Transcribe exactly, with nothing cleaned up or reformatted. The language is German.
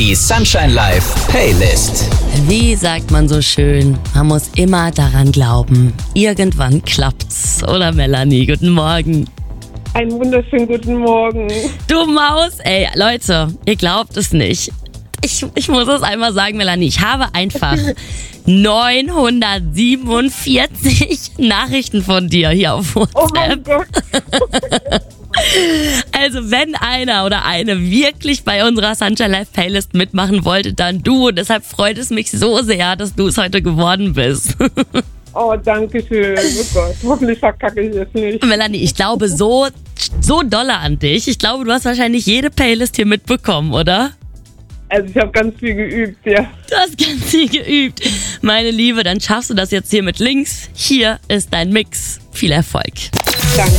Die Sunshine Live Playlist. Wie sagt man so schön, man muss immer daran glauben. Irgendwann klappt's. Oder Melanie, guten Morgen. Einen wunderschönen guten Morgen. Du Maus, ey, Leute, ihr glaubt es nicht. Ich, ich muss es einmal sagen, Melanie, ich habe einfach neunhundertsiebenundvierzig Nachrichten von dir hier auf WhatsApp. Oh mein Gott. Also wenn einer oder eine wirklich bei unserer Sunshine Live Playlist mitmachen wollte, dann du. Und deshalb freut es mich so sehr, dass du es heute geworden bist. Oh, danke schön. Oh Gott, hoffentlich verkacke ich es nicht. Melanie, ich glaube so, so dolle an dich. Ich glaube, du hast wahrscheinlich jede Playlist hier mitbekommen, oder? Also ich habe ganz viel geübt, ja. Du hast ganz viel geübt. Meine Liebe, dann schaffst du das jetzt hier mit links. Hier ist dein Mix. Viel Erfolg. Danke.